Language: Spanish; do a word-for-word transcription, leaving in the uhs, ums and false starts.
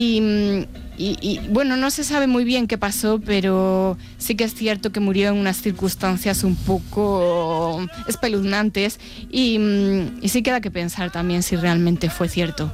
Y, y, y bueno, no se sabe muy bien qué pasó, pero sí que es cierto que murió en unas circunstancias un poco espeluznantes y, y sí queda que pensar también si realmente fue cierto.